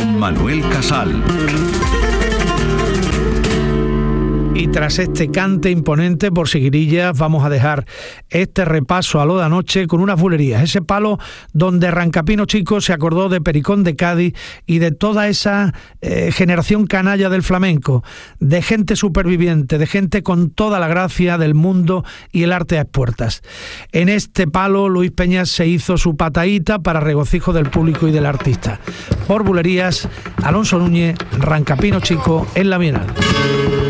con Manuel Casal. Y tras este cante imponente por Seguirillas, vamos a dejar este repaso a lo de anoche con unas bulerías. Ese palo donde Rancapino Chico se acordó de Pericón de Cádiz y de toda esa generación canalla del flamenco, de gente superviviente, de gente con toda la gracia del mundo y el arte a expuertas. En este palo, Luis Peñas se hizo su pataíta para regocijo del público y del artista. Por bulerías, Alonso Núñez, Rancapino Chico en La Bienal.